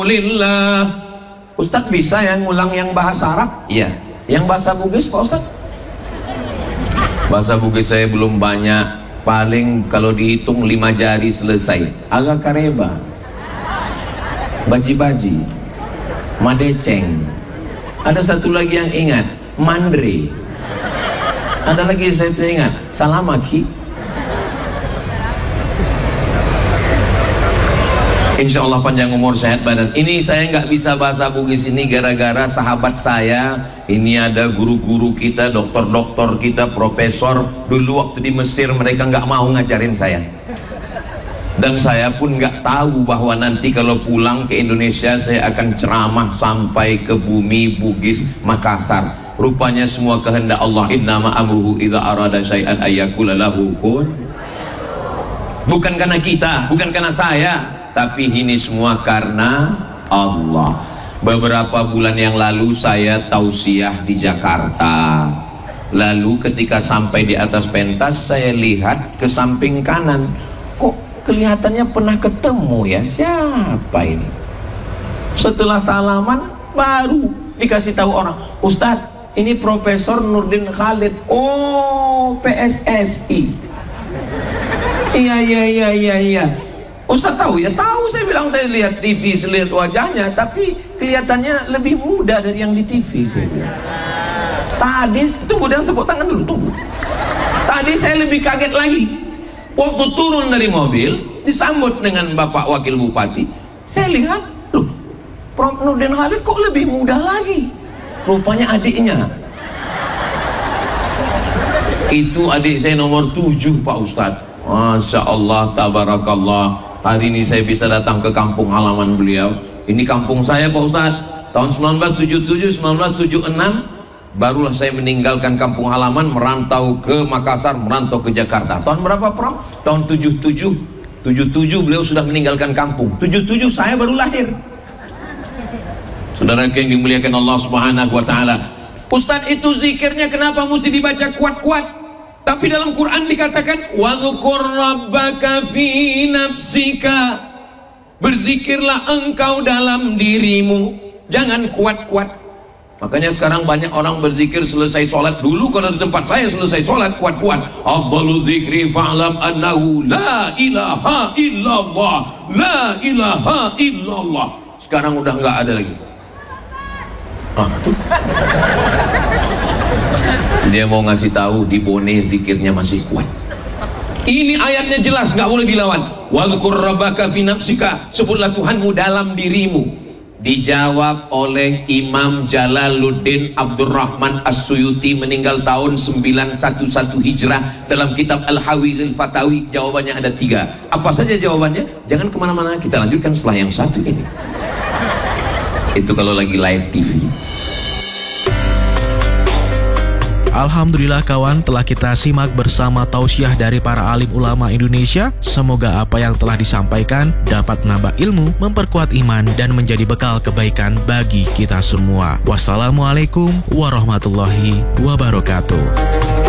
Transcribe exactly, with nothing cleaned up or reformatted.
Alhamdulillah. Ustadz bisa yang ngulang yang bahasa Arab? Iya. Yang bahasa Bugis Pak Ustadz? Bahasa Bugis saya belum banyak, paling kalau dihitung lima jari selesai. Agak kareba, baji-baji, madeceng. Ada satu lagi yang ingat, mandre. Ada lagi saya tuh ingat, salamaki. Insya Allah panjang umur, sehat badan. Ini saya nggak bisa bahasa Bugis ini gara-gara sahabat saya. Ini ada guru-guru kita, dokter-dokter kita, profesor. Dulu waktu di Mesir mereka nggak mau ngajarin saya. Dan saya pun nggak tahu bahwa nanti kalau pulang ke Indonesia saya akan ceramah sampai ke bumi Bugis Makassar. Rupanya semua kehendak Allah. Innama amruhu idza arada syai'an ayyakula lahu kun. Bukan karena kita, bukan karena saya, tapi ini semua karena Allah. Beberapa bulan yang lalu saya tausiah di Jakarta. Lalu ketika sampai di atas pentas, saya lihat ke samping kanan, kok kelihatannya pernah ketemu ya, siapa ini? Setelah salaman baru dikasih tahu orang, Ustadz ini Profesor Nurdin Khalid. Oh, P S S I. Iya iya iya iya iya. Ustaz tahu ya? Tahu, saya bilang saya lihat T V, saya lihat wajahnya, tapi kelihatannya lebih muda dari yang di T V. Saya bilang. Tadi, tunggu, jangan tepuk tangan dulu, tunggu. Tadi saya lebih kaget lagi. Waktu turun dari mobil, disambut dengan Bapak Wakil Bupati, saya lihat, loh, Prof Nurdin Khalid kok lebih muda lagi? Rupanya adiknya. Itu adik saya nomor tujuh, Pak Ustadz. Masya Allah, tabarakallah. Hari ini saya bisa datang ke kampung halaman beliau. Ini kampung saya Pak Ustadz. Tahun seribu sembilan ratus tujuh puluh tujuh, seribu sembilan ratus tujuh puluh enam barulah saya meninggalkan kampung halaman, merantau ke Makassar, merantau ke Jakarta. Tahun berapa Prof? Tahun tujuh puluh tujuh. tujuh puluh tujuh beliau sudah meninggalkan kampung. tujuh puluh tujuh saya baru lahir. Saudara yang dimuliakan Allah Subhanahu wa taala. Ustadz, itu zikirnya kenapa mesti dibaca kuat-kuat? Tapi dalam Quran dikatakan wadzukur rabbaka fi nafsika, berzikirlah engkau dalam dirimu, jangan kuat-kuat. Makanya sekarang banyak orang berzikir selesai sholat. Dulu kalau di tempat saya selesai sholat kuat-kuat, afdalu dzikri fa'lam annahu la ilaha illallah, la ilaha illallah. Sekarang udah nggak ada lagi. Ah, tuh. Dia mau ngasih tahu di Bone zikirnya masih kuat. Ini ayatnya jelas, nggak boleh dilawan. Wadzukur rabbaka fi nafsika, sebutlah Tuhanmu dalam dirimu. Dijawab oleh Imam Jalaluddin Abdurrahman As-Suyuti, meninggal tahun sembilan satu satu Hijrah, dalam kitab Al-Hawilil Fatawi. Jawabannya ada tiga. Apa saja jawabannya? Jangan kemana-mana, kita lanjutkan setelah yang satu ini. Itu kalau lagi live T V. Alhamdulillah kawan, telah kita simak bersama tausiah dari para alim ulama Indonesia. Semoga apa yang telah disampaikan dapat menambah ilmu, memperkuat iman, dan menjadi bekal kebaikan bagi kita semua. Wassalamualaikum warahmatullahi wabarakatuh.